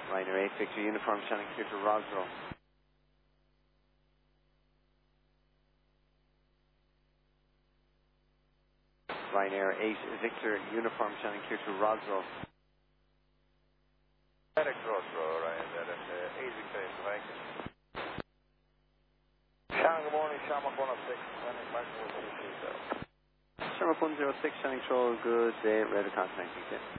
Ryanair 8 Victor Uniform standing clear to Roswell. Ryanair 8 Victor Uniform standing clear to Roswell. Direct Roswell, Ryanair 8 Victor Uniform. Sean, good morning, Shamrock 106, standing back to 106. Shamrock 106 standing control, good day, ready to contact you.